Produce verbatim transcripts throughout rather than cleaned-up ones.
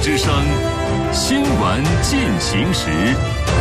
之声，新闻进行时。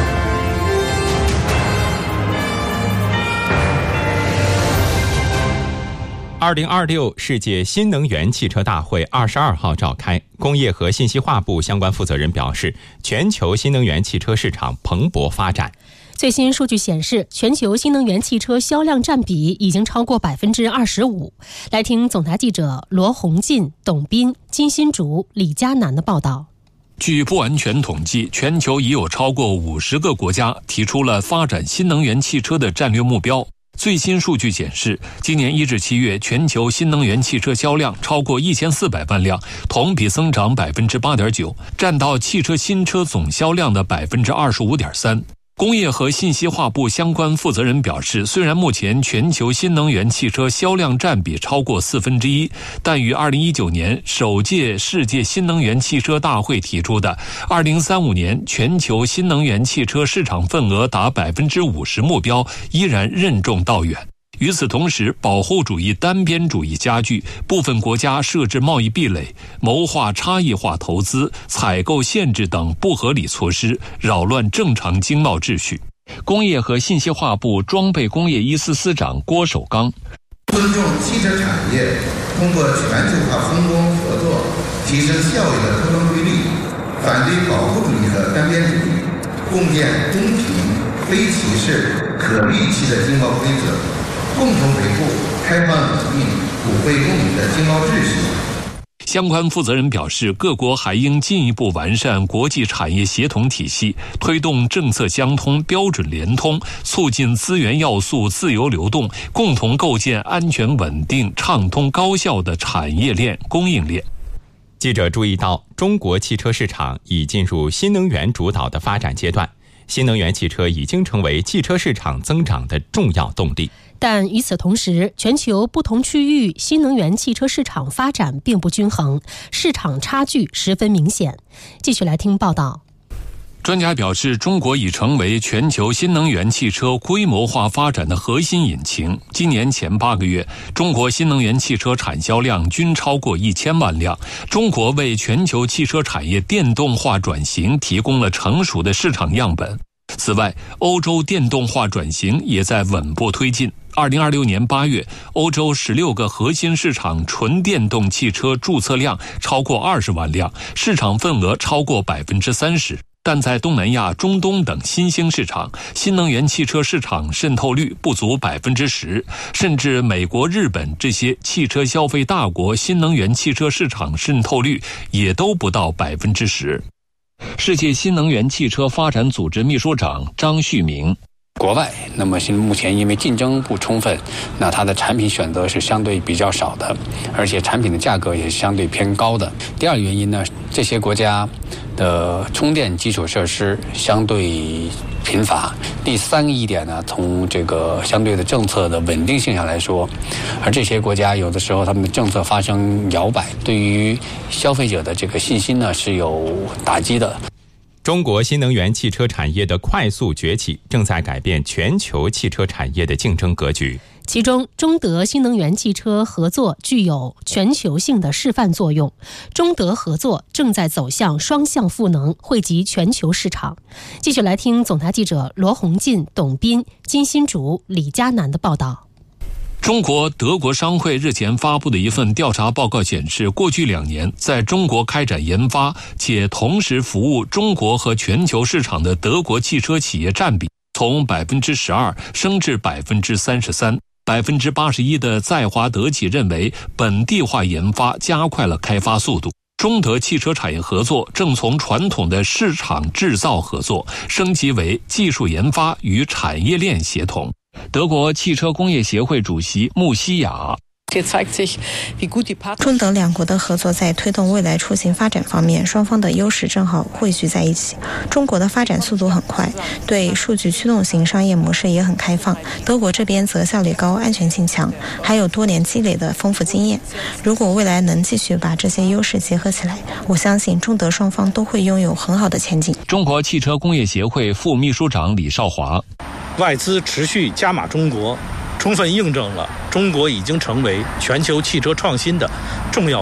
二零二六世界新能源汽车大会二十二号召开，工业和信息化部相关负责人表示，全球新能源汽车市场蓬勃发展。 最新数据显示，全球新能源汽车销量占比已经超过百分之二十五。来听总台记者罗洪进、董斌、金新竹、李佳楠的报道。 据不完全统计，全球已有超过五十个国家提出了发展新能源汽车的战略目标。最新数据显示，今年一至七月，全球新能源汽车销量超过一千四百万辆，同比增长百分之八点九，占到汽车新车总销量的百分之二十五点三。工业和信息化部相关负责人表示，虽然目前全球新能源汽车销量占比超过四分之一，但与二零一九年首届世界新能源汽车大会提出的二零三五年全球新能源汽车市场份额达百分之五十目标依然任重道远。与此同时，保护主义单边主义加剧，部分国家设置贸易壁垒，谋划差异化投资、采购限制等不合理措施，扰乱正常经贸秩序。工业和信息化部装备工业一司司长郭守刚： 尊重汽车产业通过全球化分工合作提升效益的客观规律，反对保护主义和单边主义，共建公平、非歧视、可预期的经贸规则，共同维护开放稳定、普惠共赢的经贸秩序。 相关负责人表示，各国还应进一步完善国际产业协同体系，推动政策相通、标准联通，促进资源要素自由流动，共同构建安全稳定、畅通高效的产业链、供应链。 记者注意到，中国汽车市场已进入新能源主导的发展阶段，新能源汽车已经成为汽车市场增长的重要动力。 但与此同时，全球不同区域新能源汽车市场发展并不均衡，市场差距十分明显。继续来听报道。 专家表示，中国已成为全球新能源汽车规模化发展的核心引擎。今年前八个月，中国新能源汽车产销量均超过一千万辆。中国为全球汽车产业电动化转型提供了成熟的市场样本。此外，欧洲电动化转型也在稳步推进。二零二六年八月，欧洲十六个核心市场纯电动汽车注册量超过二十万辆，市场份额超过百分之三十。但在东南亚、中东等新兴市场，新能源汽车市场渗透率不足百分之十，甚至美国、日本这些汽车消费大国，新能源汽车市场渗透率也都不到百分之十。世界新能源汽车发展组织秘书长张旭明： 国外，那么现目前因为竞争不充分，那它的产品选择是相对比较少的，而且产品的价格也是相对偏高的。第二个原因呢，这些国家的充电基础设施相对贫乏。第三一点呢，从这个相对的政策的稳定性上来说，而这些国家有的时候他们的政策发生摇摆，对于消费者的这个信心呢是有打击的。 中国新能源汽车产业的快速崛起，正在改变全球汽车产业的竞争格局。 其中，中德新能源汽车合作具有全球性的示范作用，中德合作正在走向双向赋能，惠及全球市场。继续来听总台记者罗洪进、董斌、金新竹、李佳楠的报道。 中国德国商会日前发布的一份调查报告显示，过去两年在中国开展研发且同时服务中国和全球市场的德国汽车企业占比从百分之十二升至百分之三十三。百分之八十一的在华德企认为，本地化研发加快了开发速度。中德汽车产业合作正从传统的市场制造合作升级为技术研发与产业链协同。德国汽车工业协会主席穆西亚： 中德两国的合作在推动未来出行发展方面，双方的优势正好汇聚在一起。中国的发展速度很快，对数据驱动型商业模式也很开放，德国这边则效率高、安全性强，还有多年积累的丰富经验。如果未来能继续把这些优势结合起来，我相信中德双方都会拥有很好的前景。 中国汽车工业协会副秘书长李少华： 外资持续加码中国，充分印证了中国已经成为全球汽车创新的重要